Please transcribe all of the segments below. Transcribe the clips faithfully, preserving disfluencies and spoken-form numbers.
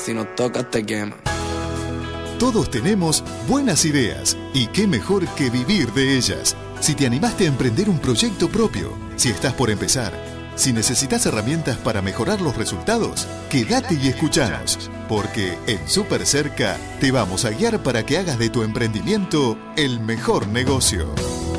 Si no tocas te quema. Todos tenemos buenas ideas y qué mejor que vivir de ellas. Si te animaste a emprender un proyecto propio, si estás por empezar, si necesitas herramientas para mejorar los resultados, quédate y escuchanos, porque en Super Cerca te vamos a guiar para que hagas de tu emprendimiento el mejor negocio.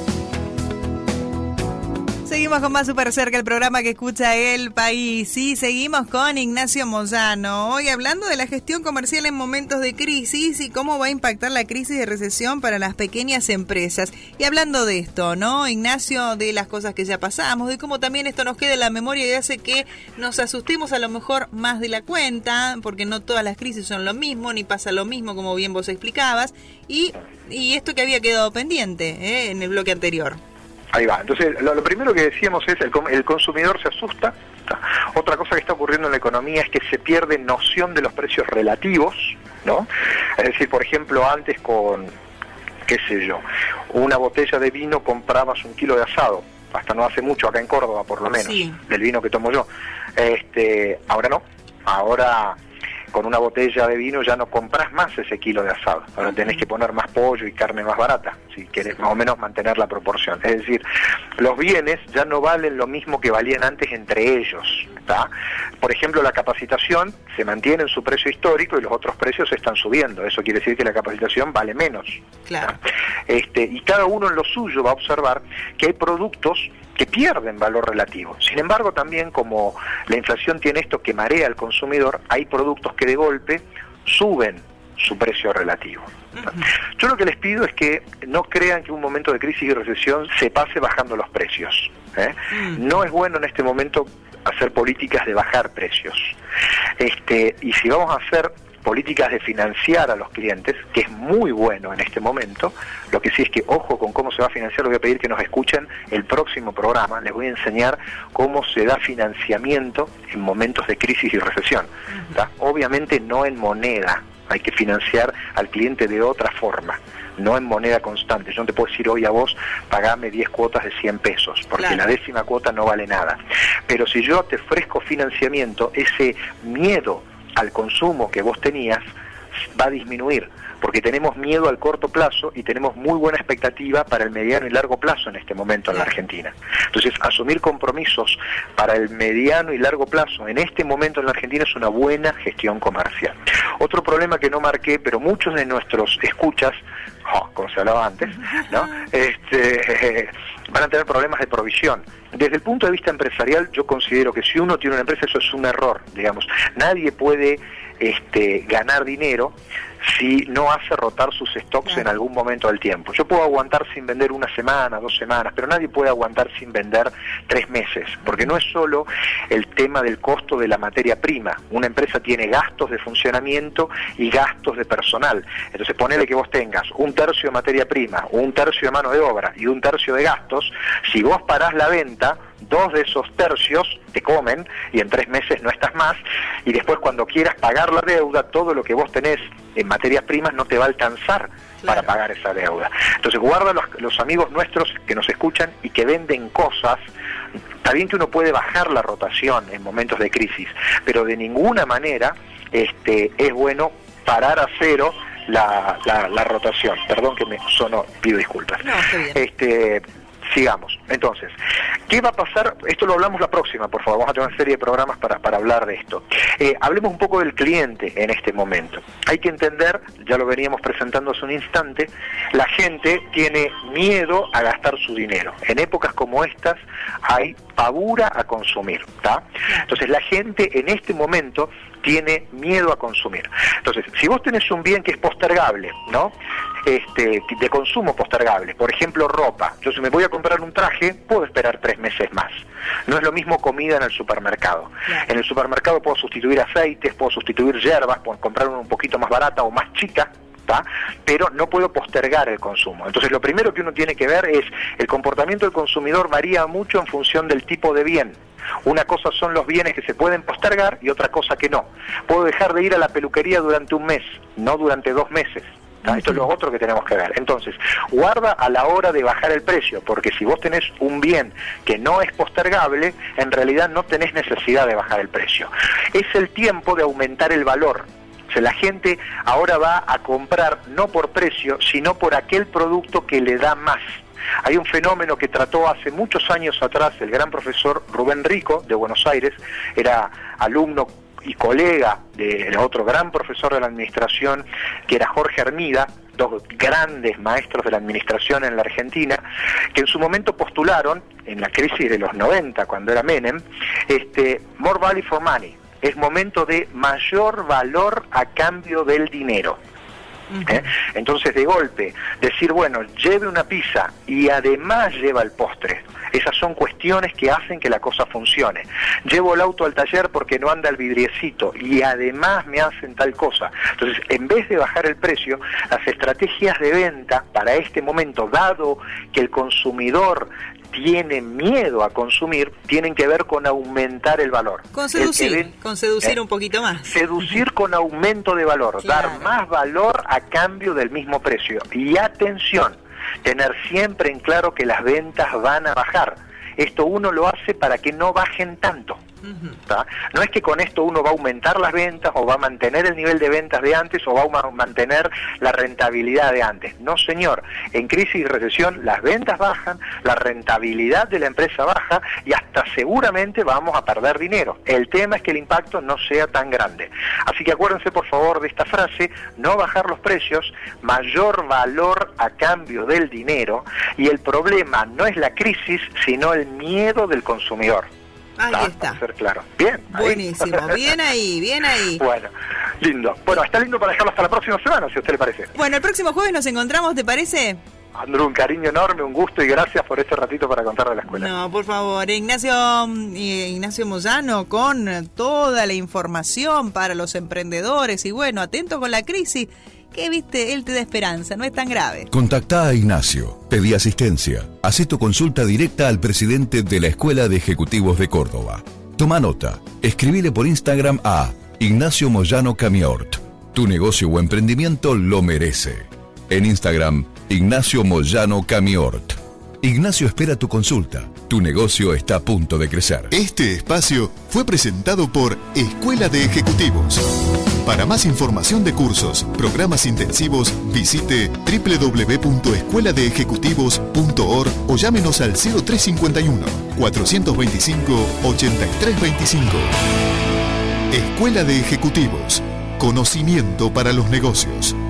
Seguimos con más Super Cerca, el programa que escucha el país. Sí, seguimos con Ignacio Moyano. Hoy hablando de la gestión comercial en momentos de crisis y cómo va a impactar la crisis de recesión para las pequeñas empresas. Y hablando de esto, ¿no, Ignacio? De las cosas que ya pasamos, de cómo también esto nos queda en la memoria y hace que nos asustemos a lo mejor más de la cuenta, porque no todas las crisis son lo mismo, ni pasa lo mismo, como bien vos explicabas. Y, y esto que había quedado pendiente ¿eh? en el bloque anterior. Ahí va. Entonces, lo, lo primero que decíamos es el, el consumidor se asusta. Otra cosa que está ocurriendo en la economía es que se pierde noción de los precios relativos, ¿no? Es decir, por ejemplo, antes con, qué sé yo, una botella de vino comprabas un kilo de asado, hasta no hace mucho, acá en Córdoba por lo menos, sí, del vino que tomo yo. Este, ahora no, ahora con una botella de vino ya no compras más ese kilo de asado, ahora tenés que poner más pollo y carne más barata, si querés más o menos mantener la proporción. Es decir, los bienes ya no valen lo mismo que valían antes entre ellos, ¿tá? Por ejemplo, la capacitación se mantiene en su precio histórico y los otros precios están subiendo, eso quiere decir que la capacitación vale menos. Claro. Este, y cada uno en lo suyo va a observar que hay productos que pierden valor relativo. Sin embargo, también como la inflación tiene esto que marea al consumidor, hay productos que de golpe suben su precio relativo. Uh-huh. Yo lo que les pido es que no crean que un momento de crisis y recesión se pase bajando los precios, ¿eh? Uh-huh. No es bueno en este momento hacer políticas de bajar precios. Este, y si vamos a hacer políticas de financiar a los clientes, que es muy bueno en este momento, lo que sí es que ojo con cómo se va a financiar, les voy a pedir que nos escuchen el próximo programa, les voy a enseñar cómo se da financiamiento en momentos de crisis y recesión. ¿Tá? Obviamente no en moneda, hay que financiar al cliente de otra forma, no en moneda constante. Yo no te puedo decir hoy a vos, pagame diez cuotas de cien pesos, porque claro, la décima cuota no vale nada. Pero si yo te ofrezco financiamiento, ese miedo al consumo que vos tenías va a disminuir, porque tenemos miedo al corto plazo y tenemos muy buena expectativa para el mediano y largo plazo en este momento en la Argentina. Entonces, asumir compromisos para el mediano y largo plazo en este momento en la Argentina es una buena gestión comercial. Otro problema que no marqué, pero muchos de nuestros escuchas, oh, como se hablaba antes, ¿no? Este, van a tener problemas de provisión. Desde el punto de vista empresarial, yo considero que si uno tiene una empresa, eso es un error, digamos. Nadie puede este, ganar dinero si no hace rotar sus stocks claro, en algún momento del tiempo. Yo puedo aguantar sin vender una semana, dos semanas, pero nadie puede aguantar sin vender tres meses, porque no es solo el tema del costo de la materia prima. Una empresa tiene gastos de funcionamiento y gastos de personal. Entonces ponele que vos tengas un tercio de materia prima, un tercio de mano de obra y un tercio de gastos. Si vos parás la venta, dos de esos tercios te comen y en tres meses no estás más, y después cuando quieras pagar la deuda, todo lo que vos tenés en materias primas no te va a alcanzar claro, para pagar esa deuda. Entonces guarda los, los amigos nuestros que nos escuchan y que venden cosas. Está bien que uno puede bajar la rotación en momentos de crisis, pero de ninguna manera este, es bueno parar a cero la, la, la rotación. Perdón que me sonó, pido disculpas. No, está bien. Este, sigamos. Entonces, ¿qué va a pasar? Esto lo hablamos la próxima, por favor. Vamos a tener una serie de programas para, para hablar de esto. Eh, hablemos un poco del cliente en este momento. Hay que entender, ya lo veníamos presentando hace un instante, la gente tiene miedo a gastar su dinero. En épocas como estas hay pavura a consumir, ¿tá? Entonces, la gente en este momento tiene miedo a consumir. Entonces, si vos tenés un bien que es postergable, ¿no? Este, de consumo postergable, por ejemplo ropa, yo si me voy a comprar un traje, puedo esperar tres meses más. No es lo mismo comida en el supermercado. En el supermercado puedo sustituir aceites, puedo sustituir hierbas, puedo comprar una un poquito más barata o más chica, ¿tá? Pero no puedo postergar el consumo. Entonces lo primero que uno tiene que ver es, el comportamiento del consumidor varía mucho en función del tipo de bien. Una cosa son los bienes que se pueden postergar y otra cosa que no. Puedo dejar de ir a la peluquería durante un mes, no durante dos meses. ¿tá? Esto es lo otro que tenemos que ver. Entonces, guarda a la hora de bajar el precio, porque si vos tenés un bien que no es postergable, en realidad no tenés necesidad de bajar el precio. Es el tiempo de aumentar el valor. O sea, la gente ahora va a comprar no por precio, sino por aquel producto que le da más. Hay un fenómeno que trató hace muchos años atrás el gran profesor Rubén Rico de Buenos Aires, era alumno y colega de otro gran profesor de la administración, que era Jorge Hermida, dos grandes maestros de la administración en la Argentina, que en su momento postularon, en la crisis de los noventa, cuando era Menem, este, more value for money, es momento de mayor valor a cambio del dinero. ¿Eh? Entonces, de golpe, decir, bueno, lleve una pizza y además lleva el postre, esas son cuestiones que hacen que la cosa funcione. Llevo el auto al taller porque no anda el vidriecito y además me hacen tal cosa. Entonces, en vez de bajar el precio, las estrategias de venta para este momento, dado que el consumidor tiene miedo a consumir, tienen que ver con aumentar el valor. Con seducir, ven, con seducir eh, un poquito más. Seducir con aumento de valor, claro. Dar más valor a cambio del mismo precio. Y atención, tener siempre en claro que las ventas van a bajar. Esto uno lo hace para que no bajen tanto. ¿Tá? No es que con esto uno va a aumentar las ventas o va a mantener el nivel de ventas de antes o va a mantener la rentabilidad de antes. No, señor. En crisis y recesión las ventas bajan, la rentabilidad de la empresa baja y hasta seguramente vamos a perder dinero. El tema es que el impacto no sea tan grande. Así que acuérdense por favor de esta frase, no bajar los precios, mayor valor a cambio del dinero, y el problema no es la crisis, sino el miedo del consumidor. Ahí ah, está. Para ser claro. Bien. Ahí. Buenísimo. Bien ahí, bien ahí. Bueno, lindo. Bueno, está lindo para dejarlo hasta la próxima semana, si a usted le parece. Bueno, el próximo jueves nos encontramos, ¿te parece? Andrew, un cariño enorme, un gusto y gracias por este ratito para contar de la escuela. No, por favor. Ignacio, Ignacio Moyano con toda la información para los emprendedores y bueno, atento con la crisis. Que viste, él te da esperanza, no es tan grave. Contactá a Ignacio, pedí asistencia, hacé tu consulta directa al presidente de la Escuela de Ejecutivos de Córdoba. Toma nota, escribile por Instagram a Ignacio Moyano Camiort. Tu negocio o emprendimiento lo merece. En Instagram, Ignacio Moyano Camiort. Ignacio espera tu consulta. Tu negocio está a punto de crecer. Este espacio fue presentado por Escuela de Ejecutivos. Para más información de cursos, programas intensivos, visite doble u doble u doble u punto escuela de ejecutivos punto org o llámenos al cero tres cinco uno, cuatro dos cinco, ocho tres dos cinco. Escuela de Ejecutivos. Conocimiento para los negocios.